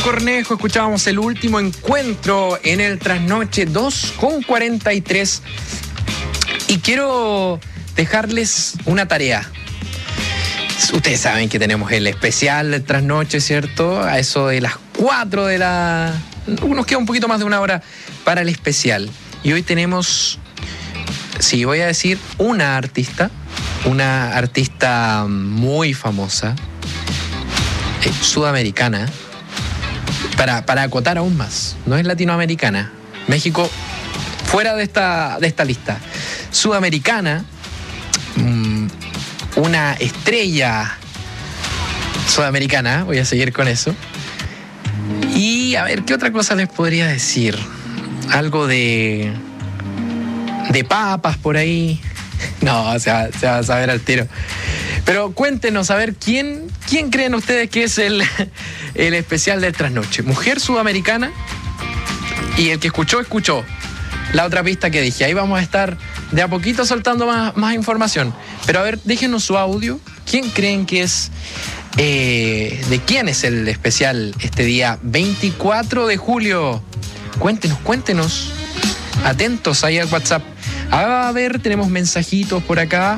Cornejo escuchábamos el último encuentro en el Trasnoche 2:43 y quiero dejarles una tarea. Ustedes saben que tenemos el especial del Trasnoche, ¿cierto? A eso de las 4 de la... Nos queda un poquito más de una hora para el especial. Y hoy tenemos, sí, voy a decir una artista muy famosa, sudamericana, para acotar aún más. No es latinoamericana. México fuera de esta lista. Sudamericana, una estrella sudamericana, voy a seguir con eso. Y a ver, ¿qué otra cosa les podría decir? Algo de papas por ahí. No, se va a saber al tiro. Pero cuéntenos, a ver, ¿quién creen ustedes que es el especial del Trasnoche? Mujer sudamericana. Y el que escuchó la otra pista que dije. Ahí vamos a estar de a poquito soltando más información. Pero a ver, déjenos su audio. ¿Quién creen que es? ¿De quién es el especial este día 24 de julio? Cuéntenos. Atentos ahí al WhatsApp. A ver, tenemos mensajitos por acá.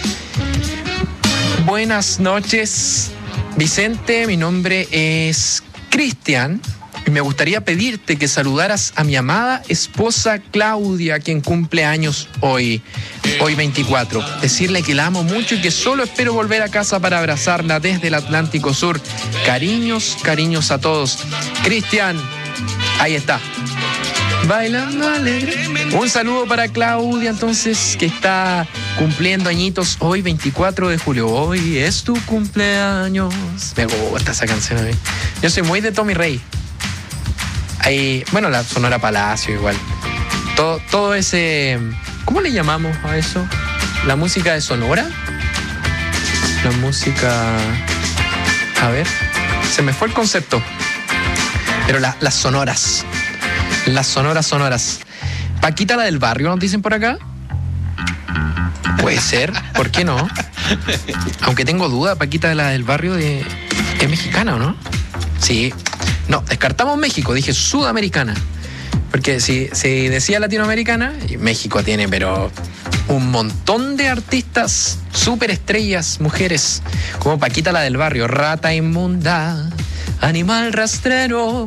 Buenas noches, Vicente. Mi nombre es Cristian. Y me gustaría pedirte que saludaras a mi amada esposa Claudia, quien cumple años hoy 24. Decirle que la amo mucho y que solo espero volver a casa para abrazarla desde el Atlántico Sur. Cariños a todos. Cristian, ahí está. Bailando alegre. Un saludo para Claudia, entonces, que está cumpliendo añitos hoy, 24 de julio. Hoy es tu cumpleaños. Me gusta esa canción a mí. Yo soy muy de Tommy Rey. Ahí, bueno, la Sonora Palacio igual. Todo ese... ¿Cómo le llamamos a eso? ¿La música de Sonora? La música... A ver, se me fue el concepto. Pero las sonoras. Las sonoras. Paquita la del barrio, ¿nos dicen por acá? Puede ser, ¿por qué no? Aunque tengo duda, Paquita la del barrio es mexicana, ¿o no? Sí. No, descartamos México, dije sudamericana. Porque si decía latinoamericana, México tiene, pero un montón de artistas, superestrellas, mujeres, como Paquita la del barrio, rata inmunda, animal rastrero.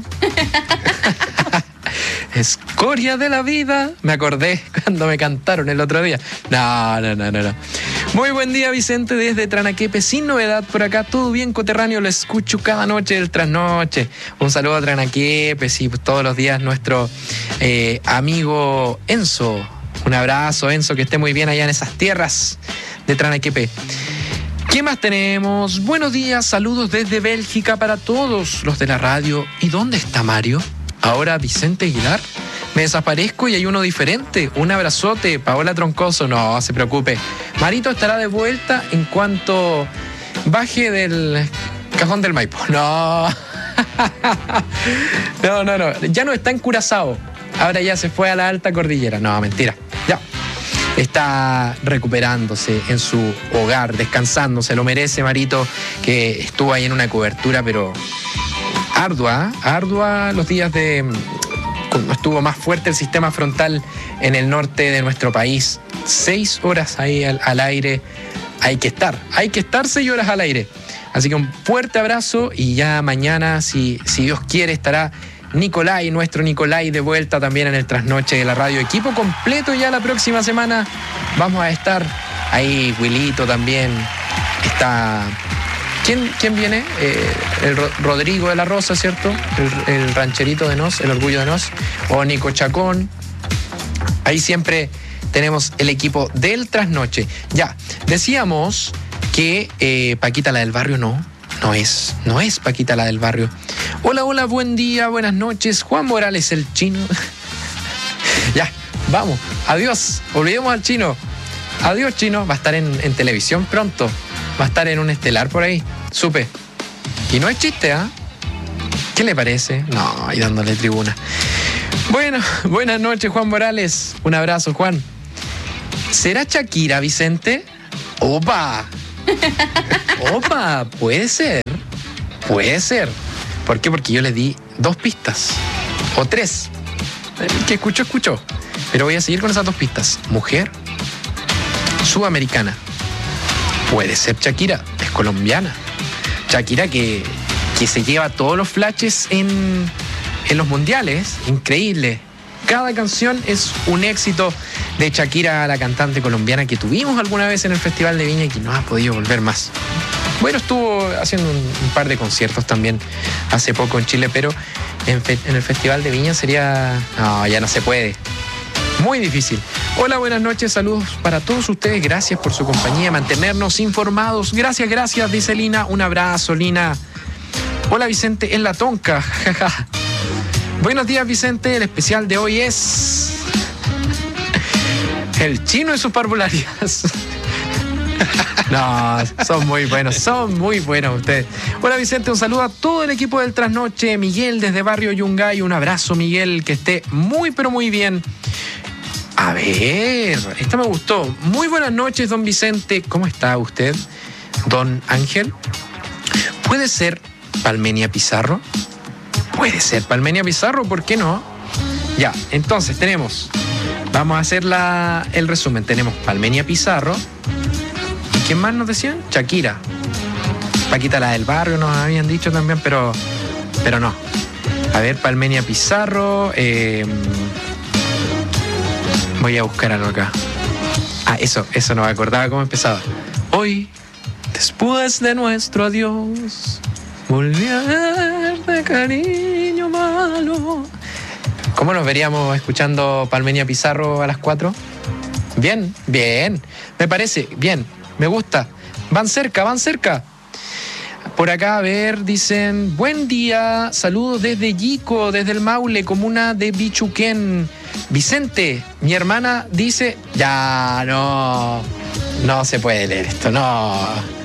Escoria de la vida. Me acordé cuando me cantaron el otro día. No. Muy buen día, Vicente, desde Tranaquepe. Sin novedad por acá, todo bien, coterráneo. Lo escucho cada noche del Trasnoche. Un saludo a Tranaquepe, sí, todos los días nuestro amigo Enzo. Un abrazo, Enzo, que esté muy bien allá en esas tierras de Tranaquepe. ¿Qué más tenemos? Buenos días, saludos desde Bélgica para todos los de la radio. ¿Y dónde está Mario? Ahora Vicente Aguilar. Me desaparezco y hay uno diferente. Un abrazote, Paola Troncoso. No se preocupe. Marito estará de vuelta en cuanto baje del cajón del Maipo. No. No. Ya no está en Curazao. Ahora ya se fue a la alta cordillera. No, mentira. Ya. Está recuperándose en su hogar, descansando. Se lo merece, Marito, que estuvo ahí en una cobertura, pero... Ardua los días cuando estuvo más fuerte el sistema frontal en el norte de nuestro país. 6 horas ahí al aire. Hay que estar 6 horas al aire. Así que un fuerte abrazo y ya mañana, si Dios quiere, estará nuestro Nicolai de vuelta también en el Trasnoche de la radio. Equipo completo ya la próxima semana. Vamos a estar ahí, Wilito también. Está... ¿Quién viene? El Rodrigo de la Rosa, ¿cierto? El rancherito de Nos, el orgullo de Nos. O Nico Chacón. Ahí siempre tenemos el equipo del Trasnoche. Ya, decíamos que Paquita la del barrio no es Paquita la del barrio. Hola, buen día, buenas noches. Juan Morales, el chino. Ya, vamos, adiós. Olvidemos al chino. Adiós, chino. Va a estar en televisión pronto. Va a estar en un estelar por ahí. Supe. Y no es chiste, ¿ah? ¿Qué le parece? No, y dándole tribuna. Bueno, buenas noches, Juan Morales. Un abrazo, Juan. ¿Será Shakira, Vicente? ¡Opa! Puede ser. ¿Por qué? Porque yo le di 2 pistas. O 3. El que escuchó. Pero voy a seguir con esas 2 pistas. Mujer, sudamericana. Puede ser Shakira, es colombiana. Shakira que se lleva todos los flashes en los mundiales. Increíble. Cada canción es un éxito de Shakira, la cantante colombiana que tuvimos alguna vez en el Festival de Viña y que no ha podido volver más. Bueno, estuvo haciendo un par de conciertos también hace poco en Chile, pero en el Festival de Viña sería... No, ya no se puede. Muy difícil. Hola, buenas noches, saludos para todos ustedes. Gracias por su compañía, mantenernos informados. Gracias, dice Lina. Un abrazo, Lina. Hola, Vicente, en la tonca. Buenos días, Vicente. El especial de hoy es... El chino y sus parvularias. No, son muy buenos ustedes. Hola, Vicente, un saludo a todo el equipo del Trasnoche. Miguel desde Barrio Yungay, un abrazo, Miguel, que esté muy pero muy bien. A ver, esta me gustó. Muy buenas noches, don Vicente. ¿Cómo está usted? Don Ángel. ¿Puede ser Palmenia Pizarro? Puede ser Palmenia Pizarro, ¿por qué no? Ya, entonces tenemos... Vamos a hacer el resumen. Tenemos Palmenia Pizarro. ¿Y quién más nos decían? Shakira. Paquita, la del barrio, nos habían dicho también, pero no. A ver, Palmenia Pizarro. Voy a buscar algo acá. Eso no me acordaba cómo empezaba. Hoy, después de nuestro adiós, volví a verte, cariño malo. ¿Cómo nos veríamos escuchando Palmenia Pizarro a las 4? Bien. Me parece, bien. Me gusta. Van cerca. Por acá, a ver, dicen... Buen día. Saludos desde Yico, desde el Maule, comuna de Bichuquén. Vicente, mi hermana dice... Ya, no se puede leer esto, no.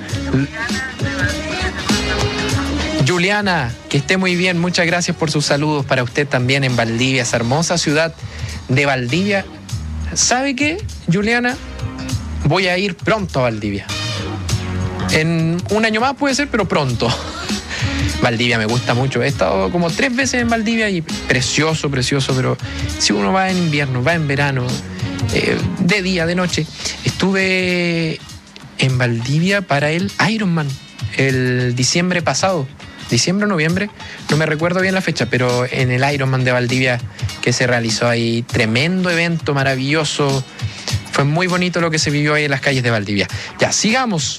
Juliana, que esté muy bien, muchas gracias por sus saludos para usted también en Valdivia, esa hermosa ciudad de Valdivia. ¿Sabe qué, Juliana? Voy a ir pronto a Valdivia. En un año más puede ser, pero pronto. Valdivia me gusta mucho. He estado como 3 veces en Valdivia y precioso, pero si uno va en invierno, va en verano, de día, de noche. Estuve en Valdivia para el Ironman el diciembre pasado. Diciembre o noviembre, no me recuerdo bien la fecha, pero en el Ironman de Valdivia que se realizó ahí, tremendo evento, maravilloso. Fue muy bonito lo que se vivió ahí en las calles de Valdivia. Ya, sigamos.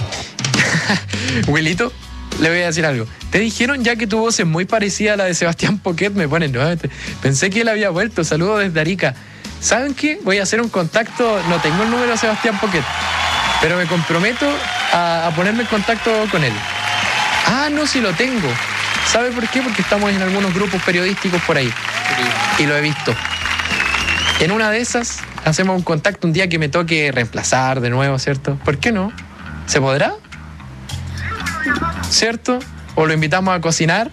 Wilito, le voy a decir algo. Te dijeron ya que tu voz es muy parecida a la de Sebastián Poquet, me ponen nuevamente. Pensé que él había vuelto, saludos desde Arica. ¿Saben qué? Voy a hacer un contacto, no tengo el número de Sebastián Poquet, pero me comprometo a ponerme en contacto con él. Ah, no, sí lo tengo. ¿Sabe por qué? Porque estamos en algunos grupos periodísticos por ahí. Y lo he visto. En una de esas hacemos un contacto un día que me toque reemplazar de nuevo, ¿cierto? ¿Por qué no? ¿Se podrá? ¿Cierto? ¿O lo invitamos a cocinar?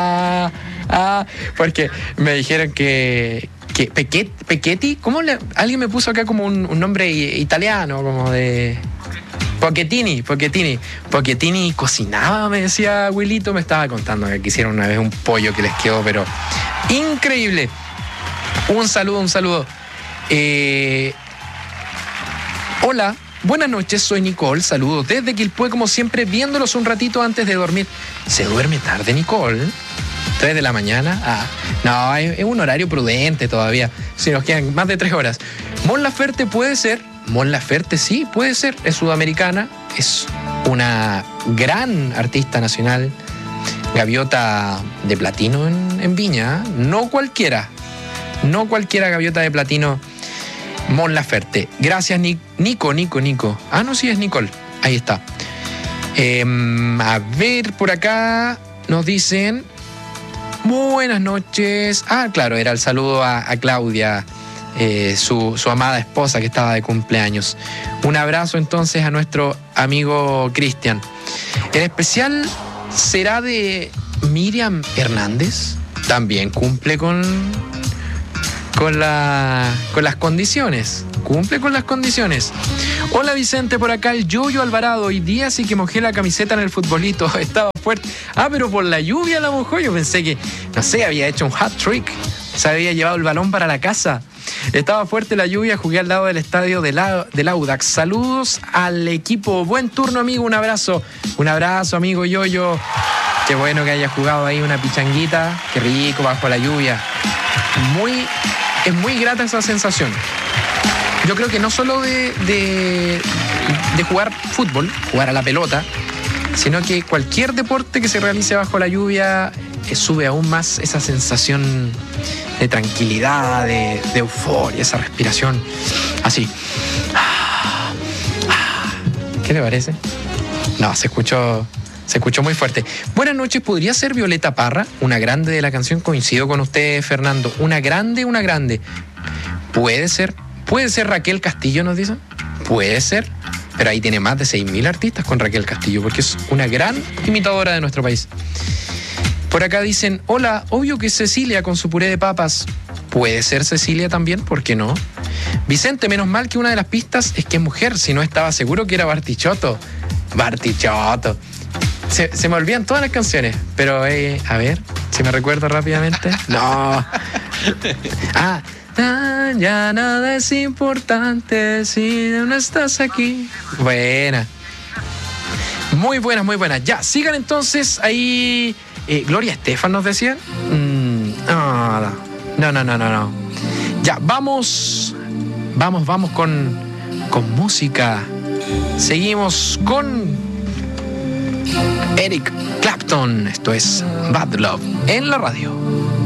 Porque me dijeron que Pechetti, ¿cómo alguien me puso acá como un nombre italiano, como de... Pochettini cocinaba, me decía Wilito, me estaba contando que hicieron una vez un pollo que les quedó, pero increíble. Un saludo. Hola, buenas noches, soy Nicole, saludos desde Quilpué, como siempre, viéndolos un ratito antes de dormir. ¿Se duerme tarde, Nicole? 3 de la mañana. No, es un horario prudente todavía, si nos quedan más de 3 horas. Mon Laferte puede ser. Mon Laferte sí, puede ser, es sudamericana, es una gran artista nacional, gaviota de platino en Viña, no cualquiera gaviota de platino, Mon Laferte. Gracias, Nico. No, sí es Nicole, ahí está. A ver, por acá nos dicen, buenas noches. Claro, era el saludo a Claudia, su amada esposa que estaba de cumpleaños. Un abrazo entonces a nuestro amigo Cristian. El especial será de Miriam Hernández. También cumple con las condiciones. cumple con las condiciones. Hola Vicente, por acá el Yoyo Alvarado. Hoy día sí que mojé la camiseta en el futbolito. Estaba fuerte. Pero por la lluvia la mojó. Yo pensé que, no sé, había hecho un hat trick. Se había llevado el balón para la casa. Estaba fuerte la lluvia, jugué al lado del estadio del Audax. Saludos al equipo. Buen turno, amigo. Un abrazo. Un abrazo, amigo Yoyo. Qué bueno que haya jugado ahí una pichanguita. Qué rico bajo la lluvia. Es muy grata esa sensación. Yo creo que no solo de jugar fútbol, jugar a la pelota, sino que cualquier deporte que se realice bajo la lluvia sube aún más esa sensación de tranquilidad, de euforia, esa respiración así. ¿Qué le parece? No, se escuchó muy fuerte. Buenas noches, ¿podría ser Violeta Parra? Una grande de la canción, coincido con usted, Fernando. Una grande. Puede ser Raquel Castillo, nos dicen. Puede ser, pero ahí tiene más de 6.000 artistas con Raquel Castillo, porque es una gran imitadora de nuestro país. Por acá dicen, hola, obvio que es Cecilia con su puré de papas. Puede ser Cecilia también, ¿por qué no? Vicente, menos mal que una de las pistas es que es mujer, si no estaba seguro que era Bartichotto. Se me olvidan todas las canciones, pero a ver, si me recuerdo rápidamente. No. Ya nada es importante si no estás aquí. Muy buena. Ya, sigan entonces ahí. Gloria Estefan nos decían. No. Ya, vamos con música. Seguimos con Eric Clapton. Esto es Bad Love en la radio.